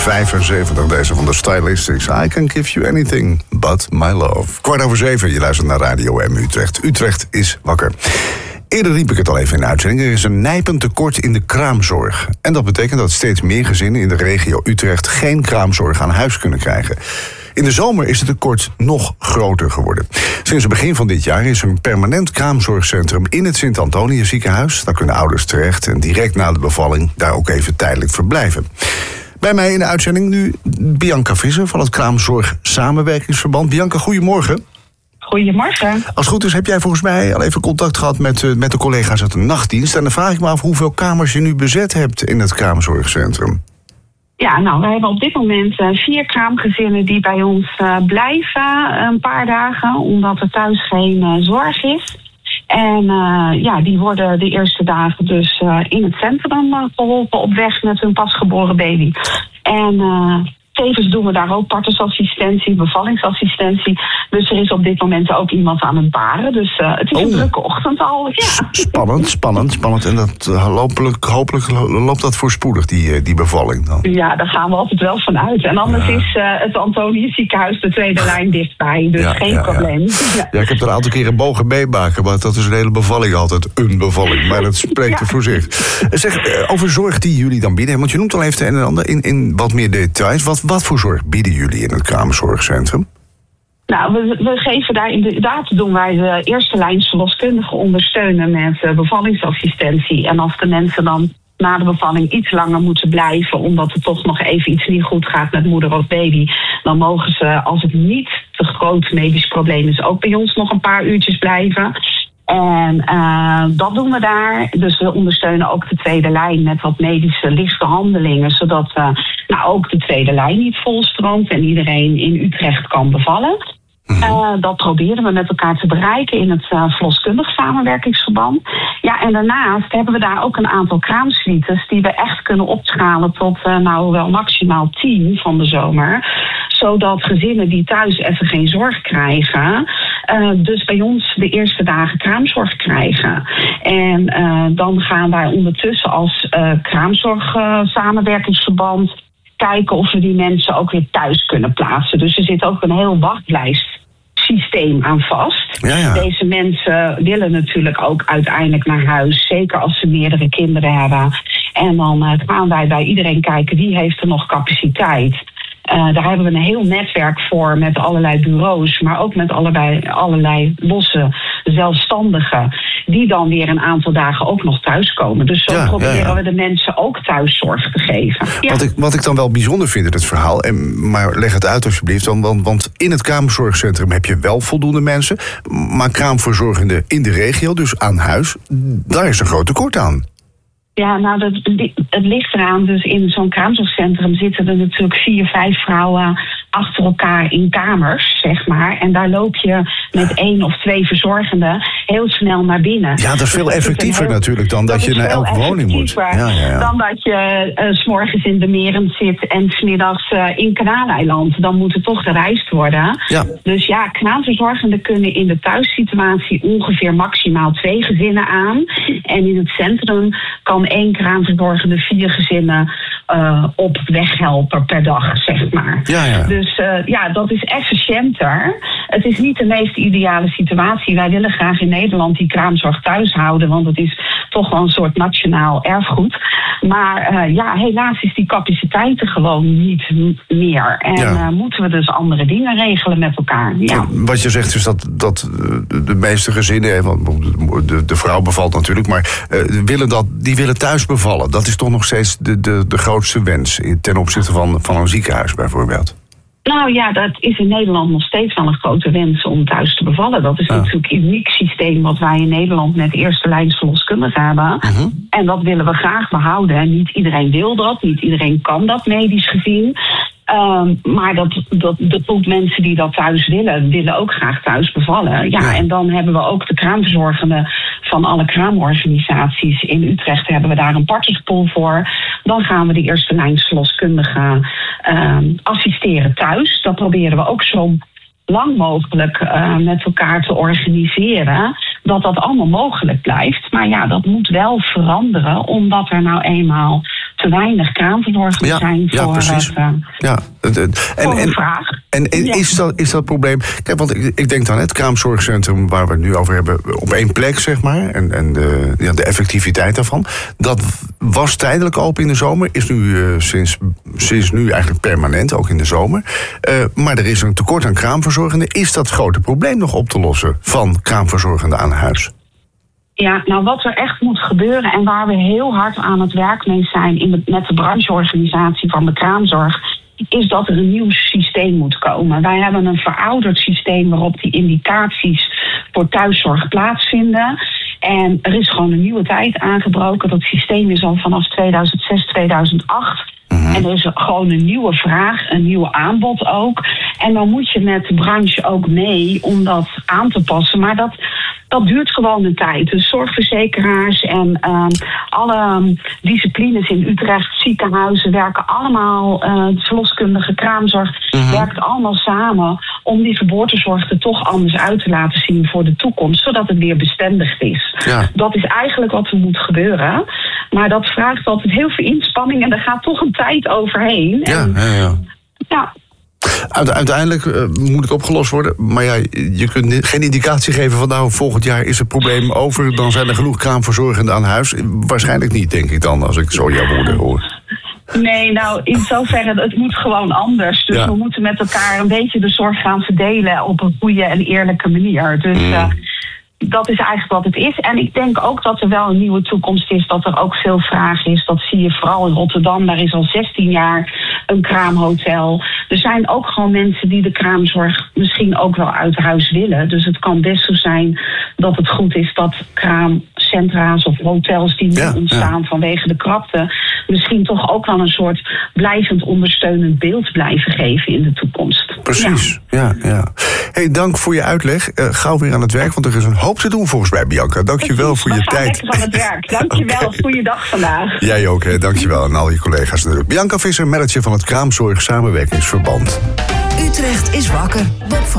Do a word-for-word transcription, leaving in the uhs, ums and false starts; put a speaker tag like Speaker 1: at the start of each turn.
Speaker 1: vijfenzeventig, deze van de Stylistics. I can give you anything but my love. Kwart over zeven, je luistert naar Radio M Utrecht. Utrecht is wakker. Eerder riep ik het al even in de uitzending. Er is een nijpend tekort in de kraamzorg. En dat betekent dat steeds meer gezinnen in de regio Utrecht geen kraamzorg aan huis kunnen krijgen. In de zomer is het tekort nog groter geworden. Sinds het begin van dit jaar is er een permanent kraamzorgcentrum in het Sint-Antonius ziekenhuis. Daar kunnen ouders terecht en direct na de bevalling daar ook even tijdelijk verblijven. Bij mij in de uitzending nu Bianca Visser van het Kraamzorg Samenwerkingsverband. Bianca, goedemorgen.
Speaker 2: Goedemorgen.
Speaker 1: Als het goed is heb jij volgens mij al even contact gehad met, uh, met de collega's uit de nachtdienst. En dan vraag ik me af hoeveel kamers je nu bezet hebt in het kraamzorgcentrum.
Speaker 2: Ja, nou, we hebben op dit moment uh, vier kraamgezinnen die bij ons uh, blijven uh, een paar dagen, omdat er thuis geen uh, zorg is. En uh, ja, die worden de eerste dagen dus uh, in het centrum uh, geholpen op weg met hun pasgeboren baby. En uh, tevens doen we daar ook partnersassistentie, bevallingsassistentie. Dus er is op dit moment ook iemand aan het baren. Dus uh, het is oh. een drukke ochtend al. Ja.
Speaker 1: Spannend, spannend, spannend. En dat, uh, hopelijk, hopelijk loopt dat voorspoedig, die, die bevalling dan?
Speaker 2: Ja, daar gaan we altijd wel van uit. En anders ja. is uh, het Antonius ziekenhuis de tweede lijn dichtbij. Dus ja, geen ja, probleem. Ja. Ja.
Speaker 1: ja, ik heb er een aantal keren mogen meemaken. Maar dat is een hele bevalling altijd een bevalling. Maar dat spreekt ja. er voor zich. Zeg, uh, over zorg die jullie dan bieden. Want je noemt al even het een en ander in, in wat meer details. Wat, wat voor zorg bieden jullie in het kraamzorgcentrum?
Speaker 2: Nou, we, we geven daar inderdaad, doen wij de eerste lijn verloskundigen ondersteunen met uh, bevallingsassistentie. En als de mensen dan na de bevalling iets langer moeten blijven, omdat er toch nog even iets niet goed gaat met moeder of baby, dan mogen ze, als het niet te groot medisch probleem is, ook bij ons nog een paar uurtjes blijven. En uh, dat doen we daar. Dus we ondersteunen ook de tweede lijn met wat medische lichte handelingen, zodat uh, nou, ook de tweede lijn niet volstroomt en iedereen in Utrecht kan bevallen. Uh, dat proberen we met elkaar te bereiken in het uh, verloskundig samenwerkingsverband. Ja, en daarnaast hebben we daar ook een aantal kraamsuites die we echt kunnen opschalen tot uh, nou wel maximaal tien van de zomer. Zodat gezinnen die thuis even geen zorg krijgen, uh, dus bij ons de eerste dagen kraamzorg krijgen. En uh, dan gaan wij ondertussen als uh, kraamzorg uh, samenwerkingsverband kijken of we die mensen ook weer thuis kunnen plaatsen. Dus er zit ook een heel wachtlijstsysteem aan vast.
Speaker 1: Ja, ja.
Speaker 2: Deze mensen willen natuurlijk ook uiteindelijk naar huis, zeker als ze meerdere kinderen hebben. En dan uh, gaan wij bij iedereen kijken wie heeft er nog capaciteit. Uh, daar hebben we een heel netwerk voor met allerlei bureaus, maar ook met allerlei, allerlei losse zelfstandigen, die dan weer een aantal dagen ook nog thuiskomen. Dus zo ja, proberen ja, ja. we de mensen ook thuiszorg te geven. Ja.
Speaker 1: Wat, ik, wat ik dan wel bijzonder vind in het verhaal, en, maar leg het uit alsjeblieft, dan, want, want in het kraamzorgcentrum heb je wel voldoende mensen, maar kraamverzorgenden in de regio, dus aan huis, daar is een groot tekort aan.
Speaker 2: Ja, nou, dat, het ligt eraan. Dus in zo'n kraamzorgcentrum zitten er natuurlijk vier, vijf vrouwen achter elkaar in kamers, zeg maar. En daar loop je met één of twee verzorgenden heel snel naar binnen.
Speaker 1: Ja, dat is veel dus effectiever heel, natuurlijk dan dat, dat je naar elke woning moet. Ja, ja, ja.
Speaker 2: Dan dat je uh, 's morgens in de Meren zit en 's middags uh, in Kanaaleiland. Dan moet er toch gereisd worden.
Speaker 1: Ja.
Speaker 2: Dus ja, kraamverzorgenden kunnen in de thuissituatie ongeveer maximaal twee gezinnen aan. En in het centrum kan één kraamverzorgende vier gezinnen uh, op weg helpen per dag, zeg maar.
Speaker 1: Ja, ja.
Speaker 2: Dus uh, ja, dat is efficiënter. Het is niet de meest ideale situatie. Wij willen graag in Nederland die kraamzorg thuis houden, want het is toch wel een soort nationaal erfgoed. Maar uh, ja, helaas is die capaciteit er gewoon niet meer. En ja. uh, moeten we dus andere dingen regelen met elkaar. Ja.
Speaker 1: Wat je zegt is dat, dat de meeste gezinnen, want de, de vrouw bevalt natuurlijk, maar uh, willen dat, die willen thuis bevallen. Dat is toch nog steeds de, de, de grootste wens ten opzichte van, van een ziekenhuis bijvoorbeeld.
Speaker 2: Nou ja, dat is in Nederland nog steeds wel een grote wens om thuis te bevallen. Dat is ja. natuurlijk een uniek systeem wat wij in Nederland met eerste lijns verloskundigen hebben. Uh-huh. En dat willen we graag behouden. En niet iedereen wil dat, niet iedereen kan dat medisch gezien. Um, maar dat, dat, de groep mensen die dat thuis willen, willen ook graag thuis bevallen. Ja, ja. En dan hebben we ook de kraamverzorgenden van alle kraamorganisaties in Utrecht, hebben we daar een partnerspool voor. Dan gaan we de eerste lijns verloskundigen um, assisteren thuis. Dat proberen we ook zo lang mogelijk uh, met elkaar te organiseren, dat dat allemaal mogelijk blijft. Maar ja, dat moet wel veranderen, omdat er nou eenmaal te te weinig kraamverzorgers
Speaker 1: Ja,
Speaker 2: zijn
Speaker 1: ja,
Speaker 2: voor,
Speaker 1: precies.
Speaker 2: het, uh,
Speaker 1: Ja, het- het- en,
Speaker 2: voor
Speaker 1: en,
Speaker 2: de vraag.
Speaker 1: En, en
Speaker 2: Ja.
Speaker 1: is, dat, is dat probleem... Kijk, want ik, ik denk dan het kraamzorgcentrum waar we het nu over hebben... op één plek, zeg maar, en, en de, ja, de effectiviteit daarvan... dat was tijdelijk open in de zomer, is nu uh, sinds, sinds nu eigenlijk permanent, ook in de zomer. Uh, maar er is een tekort aan kraamverzorgenden. Is dat grote probleem nog op te lossen van kraamverzorgenden aan huis?
Speaker 2: Ja, nou wat er echt moet gebeuren en waar we heel hard aan het werk mee zijn in de, met de brancheorganisatie van de kraamzorg, is dat er een nieuw systeem moet komen. Wij hebben een verouderd systeem waarop die indicaties voor thuiszorg plaatsvinden. En er is gewoon een nieuwe tijd aangebroken. Dat systeem is al vanaf tweeduizend zes, tweeduizend acht. Mm-hmm. En er is gewoon een nieuwe vraag, een nieuw aanbod ook. En dan moet je met de branche ook mee om dat aan te passen. Maar dat, dat duurt gewoon een tijd. Dus zorgverzekeraars en um, alle um, disciplines in Utrecht, ziekenhuizen werken allemaal, uh, verloskundige kraamzorg, mm-hmm. werkt allemaal samen om die geboortezorg er toch anders uit te laten zien voor de toekomst, zodat het weer bestendig is. Ja. Dat is eigenlijk wat er moet gebeuren. Maar dat vraagt altijd heel veel inspanning en er gaat toch een tijd overheen.
Speaker 1: Ja,
Speaker 2: en,
Speaker 1: ja, ja.
Speaker 2: ja.
Speaker 1: Uiteindelijk uh, moet het opgelost worden. Maar ja, je kunt geen indicatie geven van nou, volgend jaar is het probleem over. Dan zijn er genoeg kraamverzorgenden aan huis. Waarschijnlijk niet, denk ik dan, als ik zo jouw woorden hoor.
Speaker 2: Nee, nou, in zoverre, het moet gewoon anders. Dus ja. we moeten met elkaar een beetje de zorg gaan verdelen op een goede en eerlijke manier. Dus mm. uh, dat is eigenlijk wat het is. En ik denk ook dat er wel een nieuwe toekomst is, dat er ook veel vraag is. Dat zie je vooral in Rotterdam. Daar is al zestien jaar een kraamhotel. Er zijn ook gewoon mensen die de kraamzorg misschien ook wel uit huis willen. Dus het kan best zo zijn dat het goed is dat kraamcentra's of hotels die nu ja, ontstaan ja. vanwege de krapte misschien toch ook wel een soort blijvend ondersteunend beeld blijven geven in de toekomst.
Speaker 1: Precies, ja, ja. ja. Hey, dank voor je uitleg. Uh, gauw weer aan het werk, want er is een hoop te doen volgens mij, Bianca. Dank je wel voor je tijd.
Speaker 2: Lekker aan het werk. Dank je wel. Okay. Goeiedag vandaag.
Speaker 1: Jij ook, hè. Dank je wel. En al je collega's natuurlijk. Bianca Visser, manager van het Kraamzorg Samenwerkingsverband.
Speaker 3: Utrecht is wakker. Bob van